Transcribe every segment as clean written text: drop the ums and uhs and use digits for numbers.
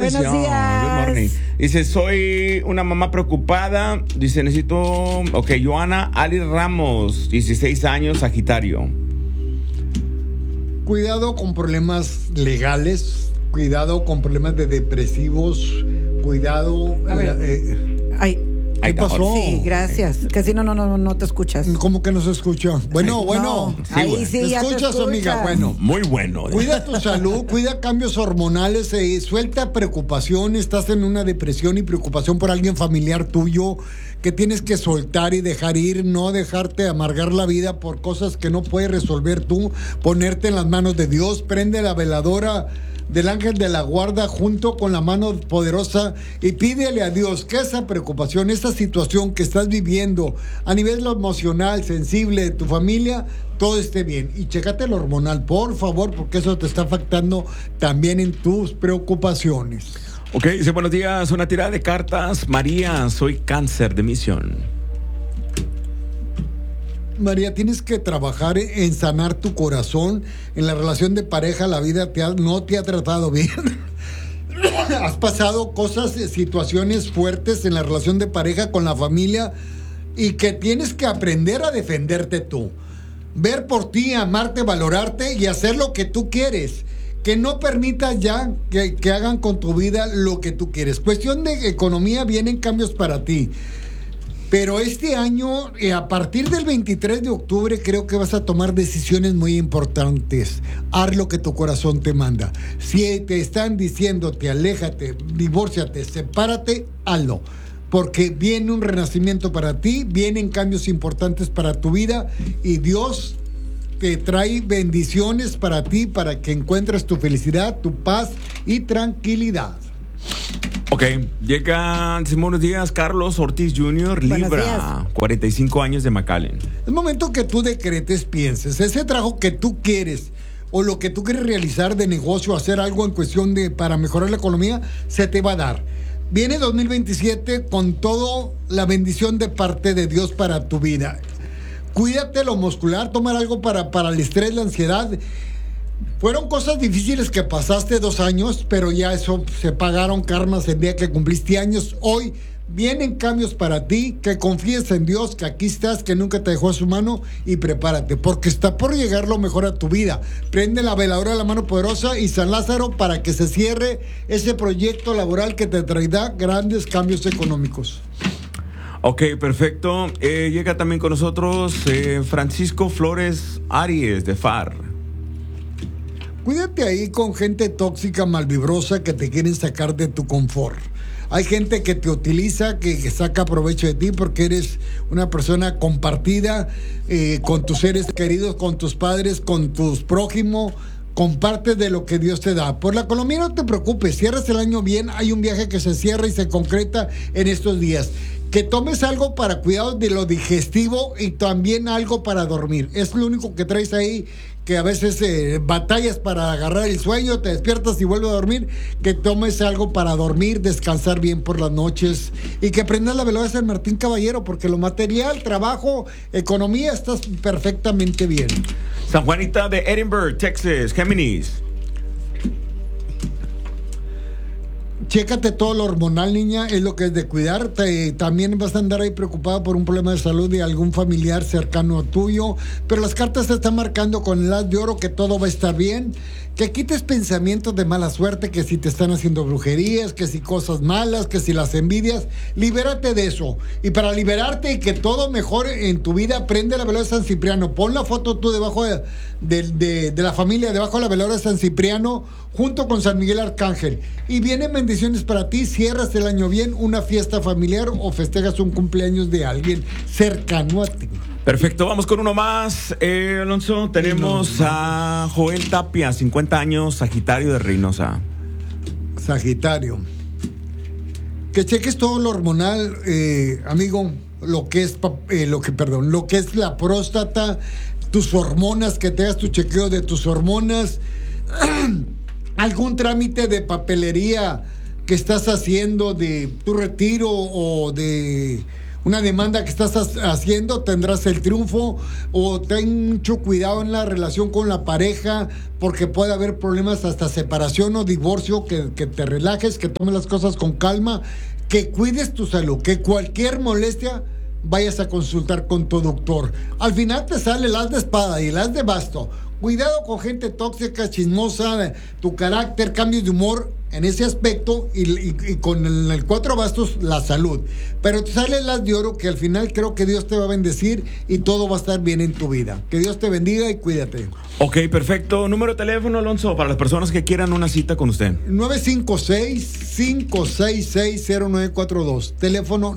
bendición. Buenos días. Good morning. Dice, soy una mamá preocupada. Dice, necesito... Ok, Joana Ali Ramos, 16 años, Sagitario. Cuidado con problemas legales, cuidado con problemas de depresivos, cuidado... Ay, ¿Qué pasó? sí, gracias. Que si no te escuchas. ¿Cómo que no se escucha? Bueno. No, ahí sí, ¿Te ya te escuchas, amiga? Bueno. Muy bueno. Cuida tu salud, cuida cambios hormonales, suelta preocupación, estás en una depresión y preocupación por alguien familiar tuyo que tienes que soltar y dejar ir, no dejarte amargar la vida por cosas que no puedes resolver tú, ponerte en las manos de Dios, prende la veladora del ángel de la guarda junto con la mano poderosa y pídele a Dios que esa preocupación, esa situación que estás viviendo a nivel emocional, sensible de tu familia, todo esté bien. Y chécate lo hormonal, por favor, porque eso te está afectando también en tus preocupaciones. Ok, dice, buenos días, una tirada de cartas. María, soy Cáncer de Misión. María, tienes que trabajar en sanar tu corazón. En la relación de pareja, la vida no te ha tratado bien. Has pasado cosas, situaciones fuertes en la relación de pareja con la familia y que tienes que aprender a defenderte tú. Ver por ti, amarte, valorarte y hacer lo que tú quieres. Que no permitas ya que hagan con tu vida lo que tú quieres. Cuestión de economía, vienen cambios para ti. Pero este año, a partir del 23 de octubre, creo que vas a tomar decisiones muy importantes. Haz lo que tu corazón te manda. Si te están diciéndote, aléjate, divórciate, sepárate, hazlo. Porque viene un renacimiento para ti, vienen cambios importantes para tu vida y Dios te trae bendiciones para ti, para que encuentres tu felicidad, tu paz y tranquilidad. Ok, llega, buenos días, Carlos Ortiz Jr., Libra, 45 años de McAllen. Es momento que tú decretes, pienses, ese trabajo que tú quieres o lo que tú quieres realizar de negocio, hacer algo en cuestión de para mejorar la economía, se te va a dar. Viene 2027 con toda la bendición de parte de Dios para tu vida. Cuídate lo muscular, tomar algo para el estrés, la ansiedad. Fueron cosas difíciles que pasaste 2 años, pero ya eso se pagaron karmas el día que cumpliste años. Hoy vienen cambios para ti, que confíes en Dios, que aquí estás, que nunca te dejó a su mano y prepárate, porque está por llegar lo mejor a tu vida. Prende la veladora de la mano poderosa y San Lázaro para que se cierre ese proyecto laboral que te traerá grandes cambios económicos. Ok, perfecto. Llega también con nosotros Francisco Flores Aries de FAR. Cuídate ahí con gente tóxica, malvibrosa, que te quieren sacar de tu confort. Hay gente que te utiliza, que saca provecho de ti porque eres una persona compartida con tus seres queridos, con tus padres, con tus prójimos. Comparte de lo que Dios te da. Por la economía no te preocupes, cierras el año bien, hay un viaje que se cierra y se concreta en estos días. Que tomes algo para cuidado de lo digestivo y también algo para dormir. Es lo único que traes ahí, que a veces batallas para agarrar el sueño, te despiertas y vuelves a dormir. Que tomes algo para dormir, descansar bien por las noches y que aprendas la velocidad de San Martín Caballero, porque lo material, trabajo, economía, estás perfectamente bien. San Juanita de Edinburgh, Texas, Géminis. Chécate todo lo hormonal, niña, es lo que es de cuidarte. También vas a andar ahí preocupada por un problema de salud de algún familiar cercano a tuyo, pero las cartas te están marcando con el as de oro que todo va a estar bien, que quites pensamientos de mala suerte, que si te están haciendo brujerías, que si cosas malas, que si las envidias, libérate de eso. Y para liberarte y que todo mejore en tu vida, prende la veladora de San Cipriano, pon la foto tú debajo de la familia, debajo de la veladora de San Cipriano, junto con San Miguel Arcángel, y vienen bendiciones para ti. Cierras el año bien, una fiesta familiar o festejas un cumpleaños de alguien cercano a ti. Perfecto, vamos con uno más, Alonso. Tenemos a Joel Tapia, 50 años, Sagitario de Reynosa. Sagitario. Que cheques todo lo hormonal, amigo, lo que es la próstata, tus hormonas, que te hagas tu chequeo de tus hormonas. Algún trámite de papelería que estás haciendo de tu retiro o de una demanda que estás haciendo, tendrás el triunfo. O ten mucho cuidado en la relación con la pareja, porque puede haber problemas hasta separación o divorcio. Que te relajes, que tomes las cosas con calma, que cuides tu salud, que cualquier molestia vayas a consultar con tu doctor. Al final te sale el as de espada y el as de basto. Cuidado con gente tóxica, chismosa, tu carácter, cambios de humor en ese aspecto, y con el 4 bastos, la salud. Pero te sale el as de oro, que al final creo que Dios te va a bendecir y todo va a estar bien en tu vida. Que Dios te bendiga y cuídate. Ok, perfecto. Número de teléfono, Alonso, para las personas que quieran una cita con usted. 956-566-0942. Teléfono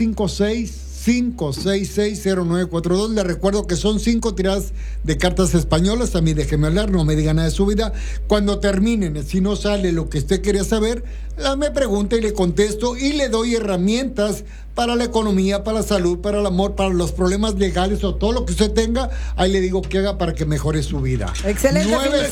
956-566-0942. Le recuerdo que son 5 tiradas de cartas españolas. A mí déjeme hablar, no me diga nada de su vida. Cuando terminen, si no sale lo que usted quería saber, me pregunta y le contesto, y le doy herramientas para la economía, para la salud, para el amor, para los problemas legales o todo lo que usted tenga. Ahí le digo que haga para que mejore su vida. Excelente.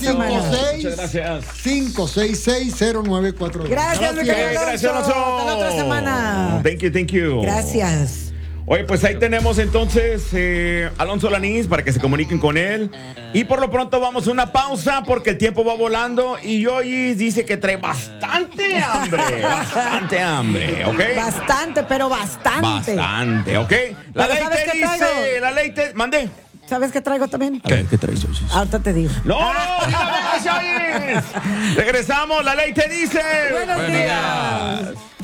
956-566-0942. Gracias, Gracias, Alonso. Hasta la otra semana. Thank you. Gracias. Oye, pues ahí tenemos entonces Alonso Lanís, para que se comuniquen con él. Y por lo pronto vamos a una pausa, porque el tiempo va volando y hoy dice que trae bastante hambre, ¿ok? Bastante, pero bastante. Bastante, ¿ok? La ley te dice, la ley te... Mande. ¿Sabes qué traigo también? A ver, ¿qué traes? Ahorita te digo. ¡No! ¡Regresamos! La ley te dice. Buenos días.